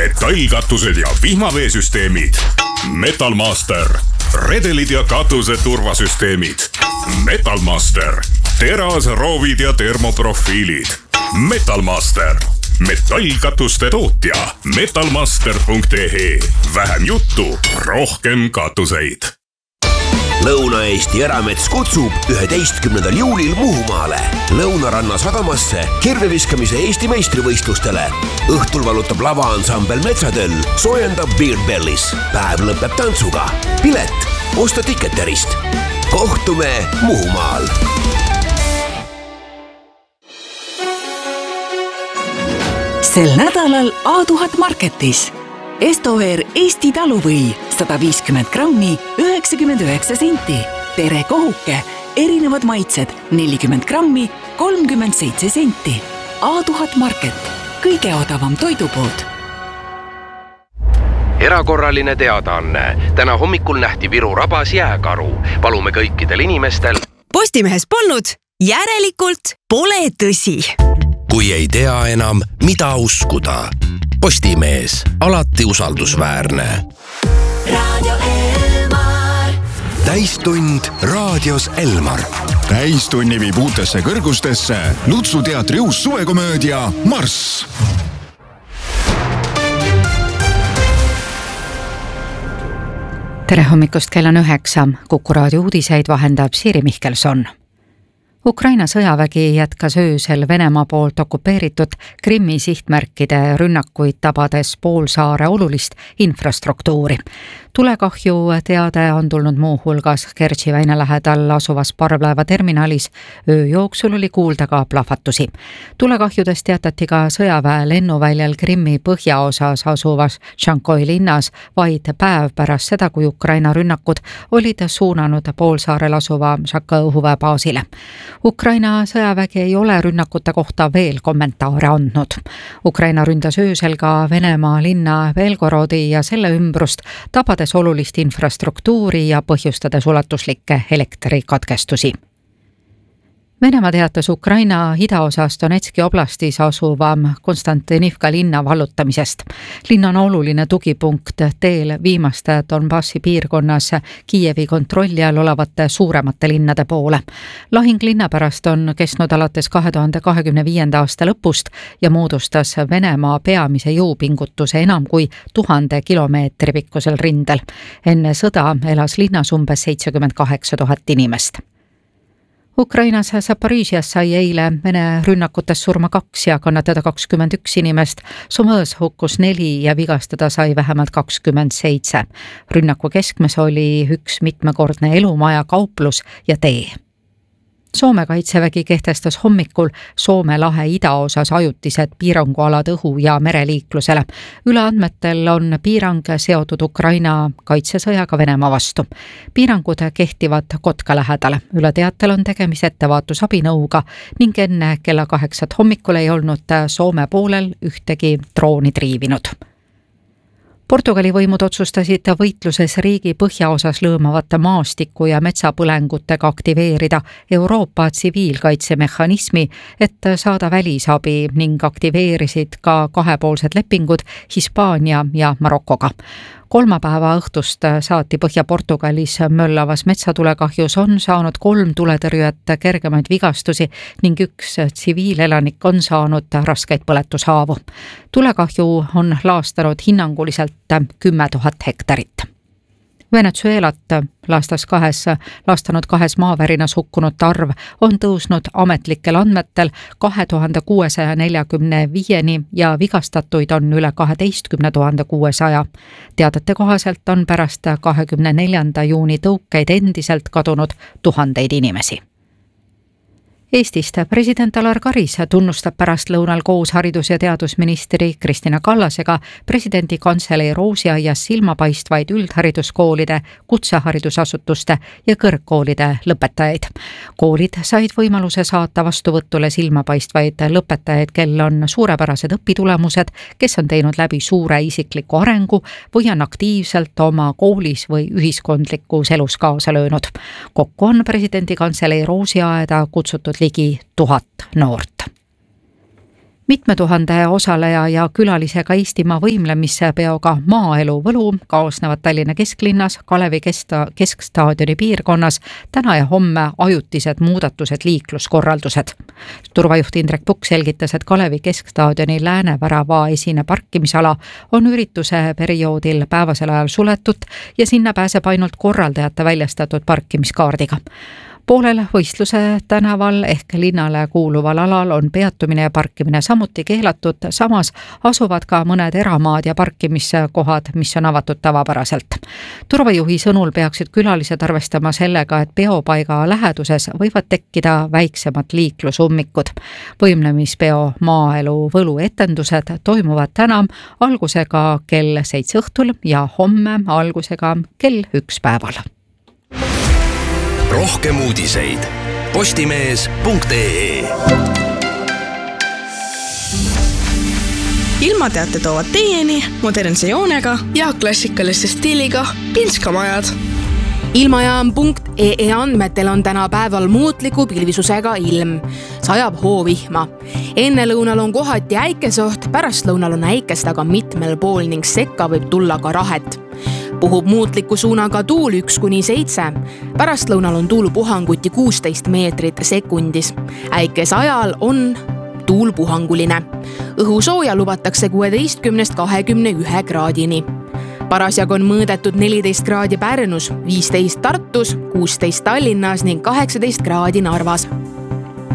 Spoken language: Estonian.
metallkatused ja vihmaveesüsteemid. Metalmaster. Redelid ja katuse turvasüsteemid. Metalmaster. Terasroovid ja termoprofiilid. Metalmaster. Metallkatuste tootja. Metalmaster.ee. Vähem juttu, rohkem katuseid. Lõuna-Eesti Eramets kutsub 11. juulil Muhumaale Lõunaranna sadamasse kirveviskamise Eesti meistrivõistlustele. Õhtul valutab lavaansambel Metsatöll, soojendab Beer Bellis. Päev lõpeb tantsuga. Pilet osta Ticketerist. Kohtume Muhumaal. Sel nädalal A1000 Marketis. Estover Eesti taluvõi 150 grammi 99 senti. Tere kohuke, erinevad maitsed 40 grammi 37 senti. A1000 Market, kõige odavam toidupood. Erakorraline teadaanne. Täna hommikul nähti Viru rabas jääkaru. Palume kõikidel inimestel. Postimehes polnud, järelikult pole tõsi. Kui ei tea enam, mida uskuda. Postimees, alati usaldusväärne. Radio Elmar. Täistund raadios Elmar. Täistunni viib uutesse kõrgustesse Lutsu teatri uus suvekomöödia Marss. Tere hommikust, kell on 9. Kuku raadio uudiseid vahendab Siiri Mihkelson. Ukraina sõjavägi jätkas öösel Venemaa poolt okupeeritud Krimmi sihtmärkide rünnakuid tabades poolsaare olulist infrastruktuuri. Tulekahju teade on tulnud muu hulgas Kertši väina lähedal asuvas parvlaeva terminalis. Öö jooksul oli kuulda ka plahvatusi. Tulekahjudest teatati ka sõjaväe lennuväljal Krimmi põhjaosas asuvas Šankoi linnas vaid päev pärast seda, kui Ukraina rünnakud olid suunanud poolsaarel asuva Šaka õhuväebaasile. Ukraina sõjavägi ei ole rünnakute kohta veel kommentaare andnud. Ukraina ründas öösel ka Venemaa linna Belgorodi ja selle ümbrust, tabades olulist infrastruktuuri ja põhjustades ulatuslikke elektrikatkestusi. Venemaa teatas Ukraina idaosas Donetski oblastis asuvam Konstantinivka linna vallutamisest. Linn on oluline tugipunkt teel viimaste Donbassi piirkonnas Kiievi kontrolli all olevate suuremate linnade poole. Lahing linna pärast on kestnud alates 2025. aasta lõpust ja moodustas Venemaa peamise jõupingutuse enam kui 1000 kilomeetri pikkusel rindel. Enne sõda elas linnas umbes 78 000 inimest. Ukrainas Zaporižias sai eile Vene rünnakutes surma 2 ja kannatada 21 inimest. Somõõs hukkus 4 ja vigastada sai vähemalt 27. Rünnaku keskmes oli üks mitmekordne elumaja, kauplus ja tee. Soome kaitsevägi kehtestas hommikul Soome lahe idaosas ajutised piirangualad õhu- ja mereliiklusele. Üleandmetel on piirang seotud Ukraina kaitsesõjaga Venemaa vastu. Piirangud kehtivad Kotka lähedale. Üle teatel on tegemist ettevaatusabinõuga ning enne kella 8 hommikul ei olnud Soome poolel ühtegi drooni triivinud. Portugali võimud otsustasid võitluses riigi põhjaosas lõõmavate maastiku ja metsapõlengutega aktiveerida Euroopa tsiviilkaitsemehhanismi, et saada välisabi ning aktiveerisid ka kahepoolsed lepingud Hispaania ja Marokoga. Kolmapäeva õhtust saati Põhja-Portugalis möllavas metsatulekahjus on saanud 3 tuletõrjujat kergemaid vigastusi ning 1 tsiviilelanik on saanud raskeid põletushaavu. Tulekahju on laastanud hinnanguliselt 10 000 hektarit. Venezuelat laastanud 2 maavärinas hukkunute arv on tõusnud ametlikel andmetel 2645-ni ja vigastatuid on üle 12 600. Teadete kohaselt on pärast 24. juuni tõukeid endiselt kadunud tuhandeid inimesi. Eestist president Alar Karis tunnustab pärastlõunal koos haridus- ja teadusministri Kristina Kallasega presidendi kantselei Roosiaias silmapaistvaid üldhariduskoolide, kutseharidusasutuste ja kõrgkoolide lõpetajaid. Koolid said võimaluse saata vastuvõtule silmapaistvaid lõpetajaid, kel on suurepärased õpitulemused, kes on teinud läbi suure isikliku arengu või on aktiivselt oma koolis või ühiskondlikus elus kaasa löönud. Kokku on presidendi kantselei Roosiaeda kutsutud ligi 1000 noort. Mitme tuhande osaleja ja külalisega Eestimaa võimlemispeoga Maaelu Võlu kaasnevad Tallinna kesklinnas Kalevi keskstaadioni piirkonnas täna ja homme ajutised muudatused liikluskorraldused. Turvajuht Indrek Pukk selgitas, et Kalevi keskstaadioni läänevärava esine parkimisala on ürituse perioodil päevasel ajal suletud ja sinna pääseb ainult korraldajate väljastatud parkimiskaardiga. Poolel võistluse tänaval ehk linnale kuuluval alal on peatumine ja parkimine samuti keelatud, samas asuvad ka mõned eramaad ja parkimiskohad, mis on avatud tavapäraselt. Turvajuhi sõnul peaksid külalised arvestama sellega, et peopaiga läheduses võivad tekkida väiksemad liiklusummikud. Võimlemispeo Maaelu Võlu etendused toimuvad täna algusega kell 7 õhtul ja homme algusega kell 1 päeval. Rohkem uudiseid postimees.ee. Ilmateate toovad teieni modernse joonega ja klassikaliste stiiliga pinskamajad. Ilmajaam.ee andmetel on tänapäeval muutliku pilvisusega ilm. Sajab hoovihma. Enne lõunal on kohati äikesoht, pärast lõunal on äikest aga mitmel pool ning sekka võib tulla ka rahet. Puhub muutliku suunaga tuul 1–7. Pärast lõunal on tuul puhanguti 16 meetrit sekundis. Äikes ajal on tuul puhanguline. Õhusooja lubatakse 16–21 kraadini. Parasjag on mõõdetud 14 kraadi Pärnus, 15 Tartus, 16 Tallinnas ning 18 kraadi Narvas.